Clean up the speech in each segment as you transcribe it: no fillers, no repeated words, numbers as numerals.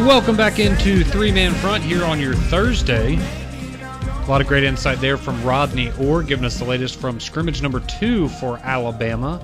Welcome back into Three-Man Front here on your Thursday. A lot of great insight there from Rodney Orr, giving us the latest from scrimmage number 2 for Alabama.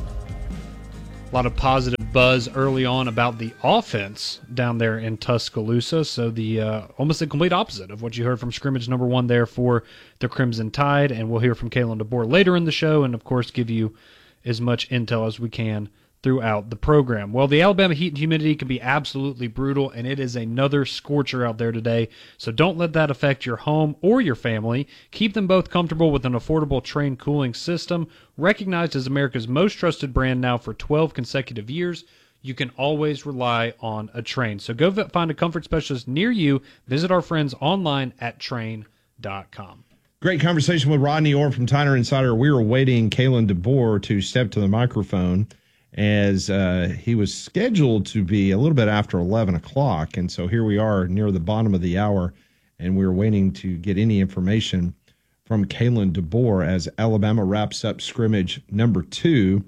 A lot of positive buzz early on about the offense down there in Tuscaloosa. So the almost the complete opposite of what you heard from scrimmage number 1 there for the Crimson Tide. And we'll hear from Kalen DeBoer later in the show and, of course, give you as much intel as we can throughout the program. Well, the Alabama heat and humidity can be absolutely brutal, and it is another scorcher out there today. So don't let that affect your home or your family. Keep them both comfortable with an affordable Trane cooling system. Recognized as America's most trusted brand now for 12 consecutive years, you can always rely on a Trane. So go find a comfort specialist near you. Visit our friends online at Trane.com. Great conversation with Rodney Orr from Tyner Insider. We were waiting Kalen DeBoer to step to the microphone as he was scheduled to be a little bit after 11 o'clock. And so here we are near the bottom of the hour, and we're waiting to get any information from Kalen DeBoer as Alabama wraps up scrimmage number 2.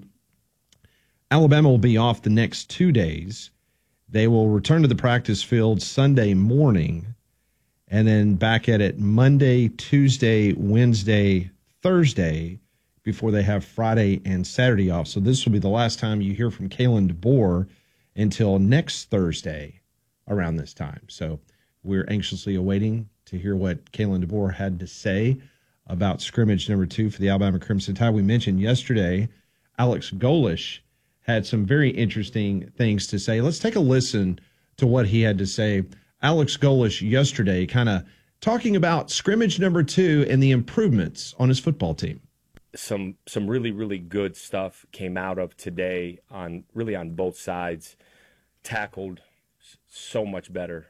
Alabama will be off the next 2 days. They will return to the practice field Sunday morning, and then back at it Monday, Tuesday, Wednesday, Thursday, before they have Friday and Saturday off. So this will be the last time you hear from Kalen DeBoer until next Thursday around this time. So we're anxiously awaiting to hear what Kalen DeBoer had to say about scrimmage number 2 for the Alabama Crimson Tide. We mentioned yesterday Alex Golesh had some very interesting things to say. Let's take a listen to what he had to say. Alex Golesh yesterday kind of talking about scrimmage number 2 and the improvements on his football team. Some really, really good stuff came out of today on both sides. Tackled so much better.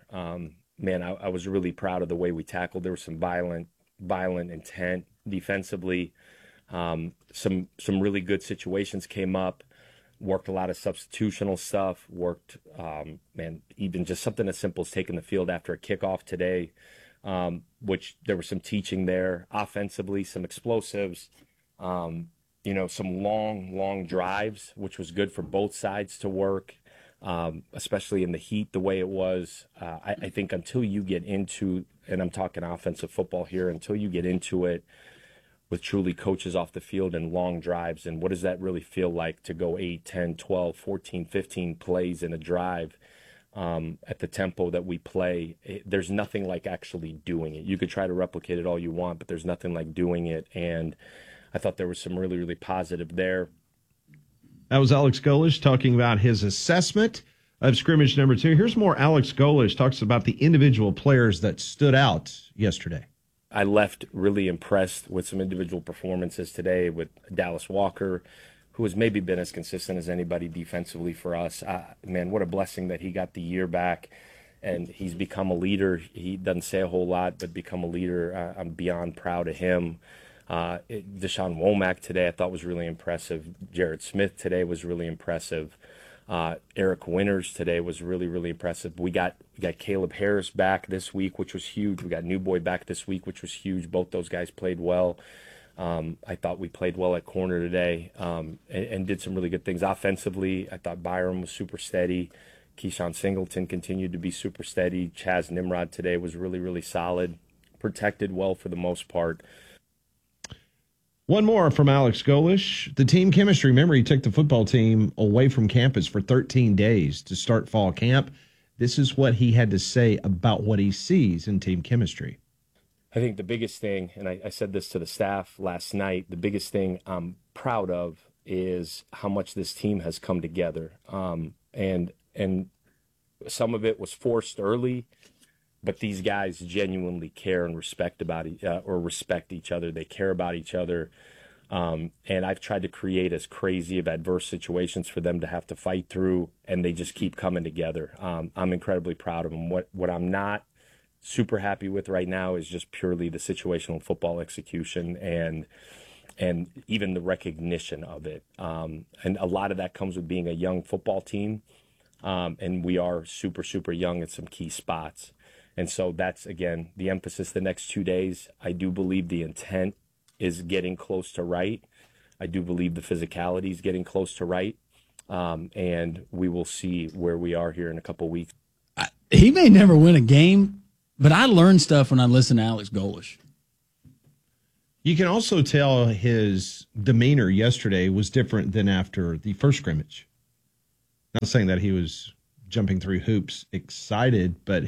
I was really proud of the way we tackled. There was some violent intent defensively. Some really good situations came up. Worked a lot of substitutional stuff. Worked, even just something as simple as taking the field after a kickoff today, which there was some teaching there. Offensively, some explosives. Some long drives, which was good for both sides to work, especially in the heat the way it was. I think until you get into, and I'm talking offensive football here, until you get into it with truly coaches off the field and long drives, and what does that really feel like to go 8, 10, 12, 14, 15 plays in a drive at the tempo that we play. There's nothing like actually doing it. You could try to replicate it all you want, but there's nothing like doing it, and I thought there was some really, really positive there. That was Alex Golesh talking about his assessment of scrimmage number 2. Here's more Alex Golesh talks about the individual players that stood out yesterday. I left really impressed with some individual performances today with Dallas Walker, who has maybe been as consistent as anybody defensively for us. What a blessing that he got the year back, and he's become a leader. He doesn't say a whole lot, but become a leader. I'm beyond proud of him. Deshaun Womack today I thought was really impressive. Jared Smith today was really impressive. Eric Winters today was really, really impressive. We got Caleb Harris back this week, which was huge. We got New Boy back this week, which was huge. Both those guys played well. I thought we played well at corner today, and did some really good things offensively. I thought Byram was super steady. Keyshawn Singleton continued to be super steady. Chaz Nimrod today was really, really solid. Protected well for the most part. One more from Alex Golesh. The team chemistry. Remember, he took the football team away from campus for 13 days to start fall camp. This is what he had to say about what he sees in team chemistry. I think the biggest thing, and I said this to the staff last night, the biggest thing I'm proud of is how much this team has come together. And some of it was forced early, but these guys genuinely care and respect each other. They care about each other. And I've tried to create as crazy of adverse situations for them to have to fight through, and they just keep coming together. I'm incredibly proud of them. What I'm not super happy with right now is just purely the situational football execution and even the recognition of it. And a lot of that comes with being a young football team. And we are super, super young at some key spots. And so that's, again, the emphasis the next 2 days. I do believe the intent is getting close to right. I do believe the physicality is getting close to right. And we will see where we are here in a couple weeks. He may never win a game, but I learn stuff when I listen to Alex Golesh. You can also tell his demeanor yesterday was different than after the first scrimmage. Not saying that he was jumping through hoops excited, but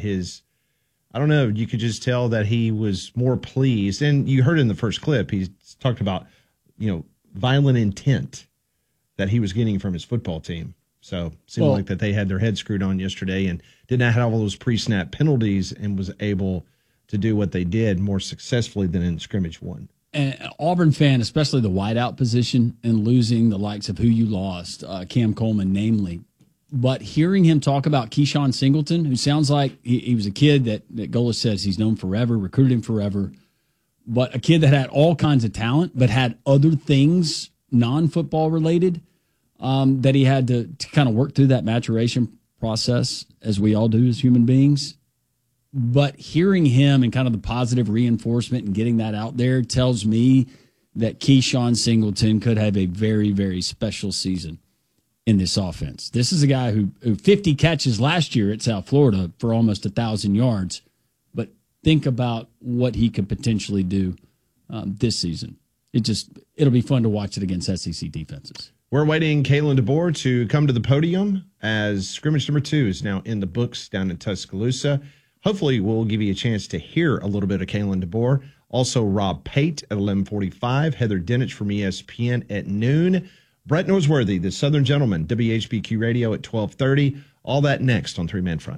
I don't know, you could just tell that he was more pleased. And you heard in the first clip, he talked about, violent intent that he was getting from his football team. So it seemed like that they had their head screwed on yesterday and did not have all those pre-snap penalties and was able to do what they did more successfully than in scrimmage one. An Auburn fan, especially the wideout position, and losing the likes of who you lost, Cam Coleman, namely. But hearing him talk about Keyshawn Singleton, who sounds like he was a kid that Golesh says he's known forever, recruited him forever, but a kid that had all kinds of talent, but had other things, non-football related, that he had to kind of work through that maturation process, as we all do as human beings. But hearing him and kind of the positive reinforcement and getting that out there tells me that Keyshawn Singleton could have a very, very special season in this offense. This is a guy who 50 catches last year at South Florida for almost 1,000 yards. But think about what he could potentially do this season. It'll be fun to watch it against SEC defenses. We're waiting Kalen DeBoer to come to the podium as scrimmage number 2 is now in the books down in Tuscaloosa. Hopefully, we'll give you a chance to hear a little bit of Kalen DeBoer. Also, Rob Pate at 11:45, Heather Dinich from ESPN at noon. Brett Noseworthy, the Southern Gentleman, WHBQ Radio at 12:30. All that next on Three Man Front.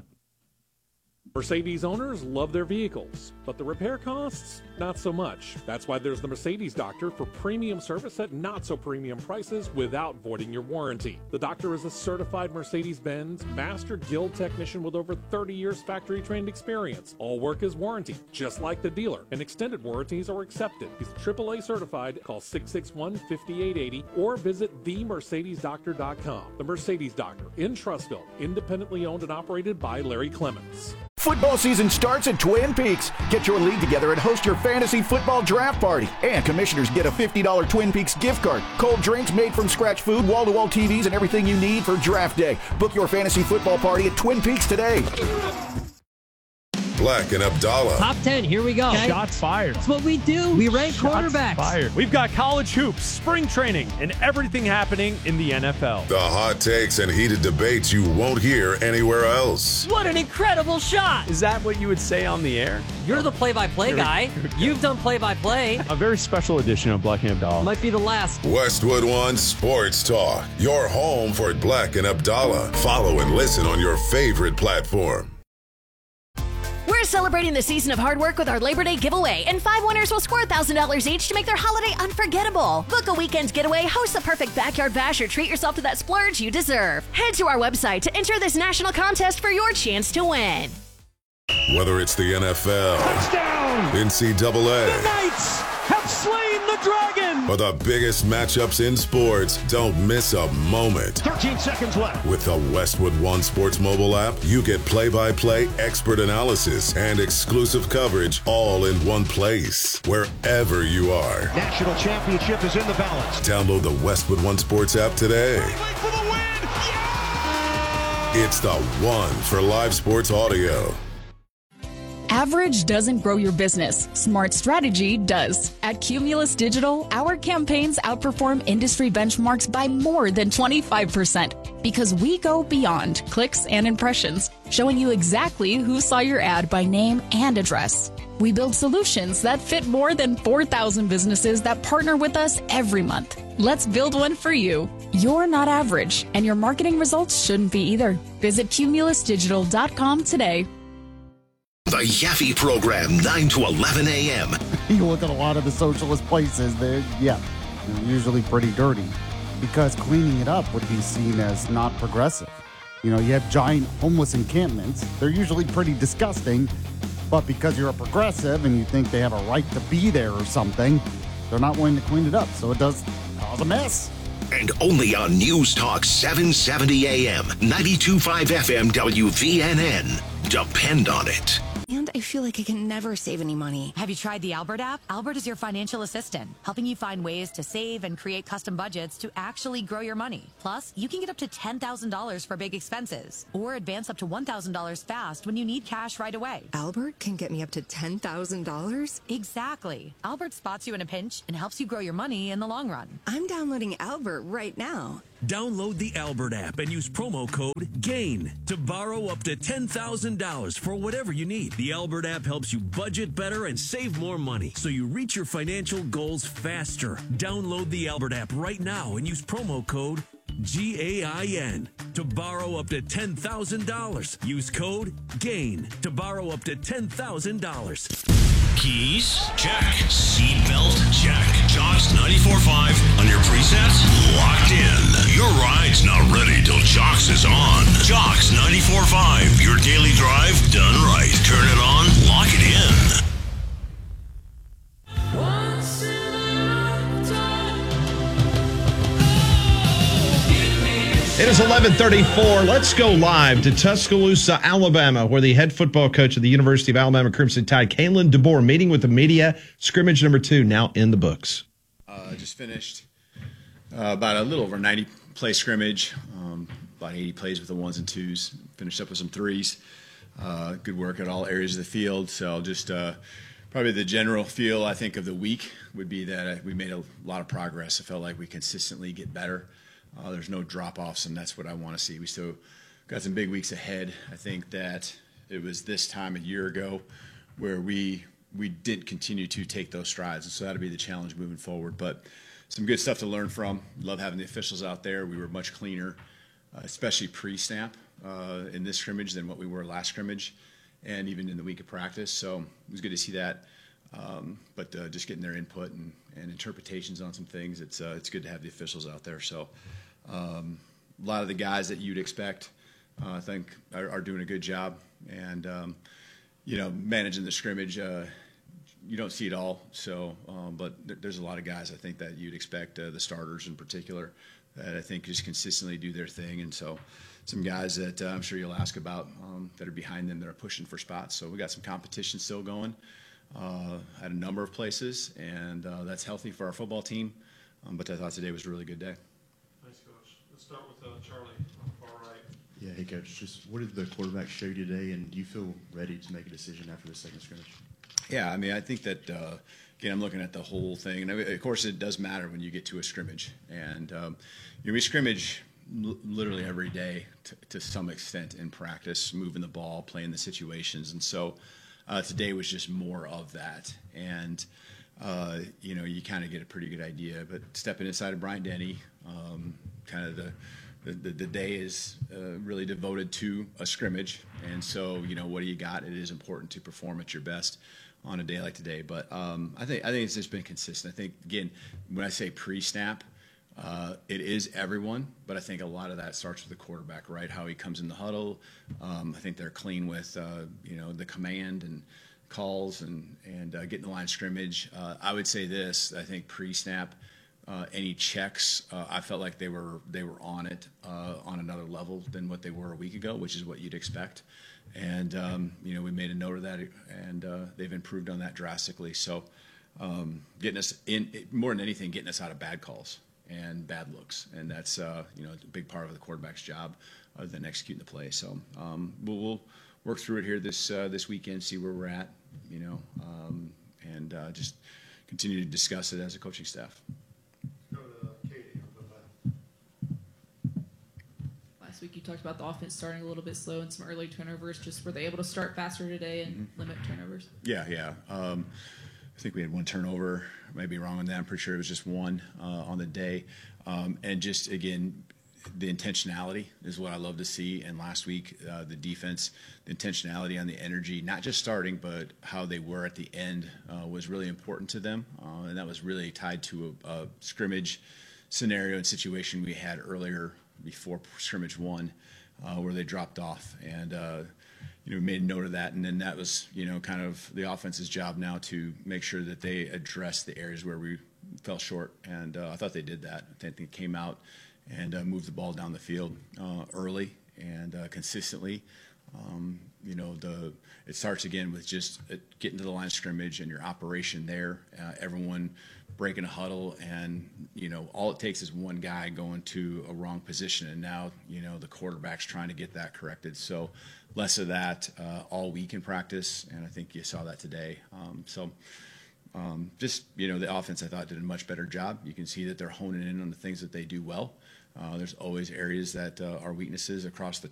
Mercedes owners love their vehicles, but the repair costs, not so much. That's why there's the Mercedes Doctor for premium service at not so premium prices without voiding your warranty. The Doctor is a certified Mercedes-Benz Master Guild technician with over 30 years factory trained experience. All work is warranted, just like the dealer, and extended warranties are accepted. He's AAA certified. Call 661-5880 or visit themercedesdoctor.com. The Mercedes Doctor in Trussville, independently owned and operated by Larry Clements. Football season starts at Twin Peaks. Get your league together and host your fantasy football draft party. And commissioners get a $50 Twin Peaks gift card. Cold drinks, made from scratch food, wall-to-wall TVs, and everything you need for draft day. Book your fantasy football party at Twin Peaks today. Black and Abdallah. Top 10, here we go. Okay. Shots fired. That's what we do. We rank quarterbacks. Fired. We've got college hoops, spring training, and everything happening in the NFL. The hot takes and heated debates you won't hear anywhere else. What an incredible shot. Is that what you would say on the air? You're the play-by-play guy. You've done play-by-play. A very special edition of Black and Abdallah. Might be the last. Westwood One Sports Talk. Your home for Black and Abdallah. Follow and listen on your favorite platform. We're celebrating the season of hard work with our Labor Day giveaway, and 5 winners will score $1,000 each to make their holiday unforgettable. Book a weekend's getaway, host the perfect backyard bash, or treat yourself to that splurge you deserve. Head to our website to enter this national contest for your chance to win. Whether it's the NFL, Touchdown! NCAA, the Knights have slain the dragon! or the biggest matchups in sports, don't miss a moment. 13 seconds left. With the Westwood One Sports mobile app, you get play-by-play, expert analysis, and exclusive coverage all in one place, wherever you are. National championship is in the balance. Download the Westwood One Sports app today. For the win! Yeah! It's the one for live sports audio. Average doesn't grow your business. Smart strategy does. At Cumulus Digital, our campaigns outperform industry benchmarks by more than 25% because we go beyond clicks and impressions, showing you exactly who saw your ad by name and address. We build solutions that fit more than 4,000 businesses that partner with us every month. Let's build one for you. You're not average, and your marketing results shouldn't be either. Visit cumulusdigital.com today. The Yaffe Program, 9 to 11 a.m. You look at a lot of the socialist places, they're usually pretty dirty because cleaning it up would be seen as not progressive. You know, you have giant homeless encampments. They're usually pretty disgusting, but because you're a progressive and you think they have a right to be there or something, they're not willing to clean it up, so it does cause a mess. And only on News Talk 770 AM, 92.5 FM WVNN. Depend on it. And I feel like I can never save any money. Have you tried the Albert app? Albert is your financial assistant, helping you find ways to save and create custom budgets to actually grow your money. Plus, you can get up to $10,000 for big expenses or advance up to $1,000 fast when you need cash right away. Albert can get me up to $10,000? Exactly. Albert spots you in a pinch and helps you grow your money in the long run. I'm downloading Albert right now. Download the Albert app and use promo code GAIN to borrow up to $10,000 for whatever you need. The Albert app helps you budget better and save more money so you reach your financial goals faster. Download the Albert app right now and use promo code GAIN to borrow up to $10,000. Use code GAIN to borrow up to $10,000. Keys? Check. Seatbelt? Check. Chalks 94.5 on your presets? Locked in. Your ride's not ready till Chalks is on. Chalks 94.5. Your daily drive done right. Turn it on. Lock it in. It is 11:34. Let's go live to Tuscaloosa, Alabama, where the head football coach of the University of Alabama Crimson Tide, Kalen DeBoer, meeting with the media. Scrimmage number 2 now in the books. Just finished about a little over 90 play scrimmage, about 80 plays with the 1s and 2s. Finished up with some 3s. Good work at all areas of the field. So just probably the general feel, I think, of the week would be that we made a lot of progress. I felt like we consistently get better. There's no drop-offs, and that's what I want to see. We still got some big weeks ahead. I think that it was this time a year ago where we did continue to take those strides, and so that'll be the challenge moving forward. But some good stuff to learn from. Love having the officials out there. We were much cleaner, especially pre-snap in this scrimmage than what we were last scrimmage, and even in the week of practice. So it was good to see that. But just getting their input and interpretations on some things, it's good to have the officials out there. So a lot of the guys that you'd expect, I think, are doing a good job. And, managing the scrimmage, you don't see it all. So, but there's a lot of guys, I think, that you'd expect, the starters in particular, that I think just consistently do their thing. And so some guys that I'm sure you'll ask about that are behind them that are pushing for spots. So we got some competition still going at a number of places, and that's healthy for our football team. But I thought today was a really good day. Thanks, Coach. Let's start with Charlie on the far right. Yeah, hey, Coach. Just what did the quarterback show you today, and do you feel ready to make a decision after the second scrimmage? Yeah, I mean, I think that, again, I'm looking at the whole thing. And, of course, it does matter when you get to a scrimmage. And we scrimmage literally every day to some extent in practice, moving the ball, playing the situations. And so today was just more of that. And, you kind of get a pretty good idea. But stepping inside of Bryant Denny, kind of the day is really devoted to a scrimmage. And so, what do you got? It is important to perform at your best on a day like today. But I think it's just been consistent. I think, again, when I say pre-snap, it is everyone, but I think a lot of that starts with the quarterback, right? How he comes in the huddle. I think they're clean with, the command and calls and getting the line of scrimmage. I would say this, I think pre-snap, any checks, I felt like they were on it on another level than what they were a week ago, which is what you'd expect. And, we made a note of that, and they've improved on that drastically. So getting us in, more than anything, getting us out of bad calls and bad looks. And that's, a big part of the quarterback's job other than executing the play. So we'll work through it here this weekend, see where we're at, and just continue to discuss it as a coaching staff. Last week you talked about the offense starting a little bit slow and some early turnovers. Just were they able to start faster today and limit turnovers? Yeah. I think we had one turnover. I might be wrong on that. I'm pretty sure it was just one on the day. And just, again, the intentionality is what I love to see. And last week, the defense, the intentionality on the energy, not just starting, but how they were at the end was really important to them. And that was really tied to a scrimmage scenario and situation we had earlier before scrimmage 1 where they dropped off. And, we made a note of that. And then that was, kind of the offense's job now to make sure that they address the areas where we fell short. And I thought they did that. I think they came out and moved the ball down the field early and consistently. You know, it starts again with just getting to the line of scrimmage and your operation there. Everyone breaking a huddle, and you know, all it takes is one guy going to a wrong position, and now you know the quarterback's trying to get that corrected. So less of that all week in practice, and I think you saw that today. Just you know, the offense I thought did a much better job. You can see that they're honing in on the things that they do well. There's always areas that are weaknesses across the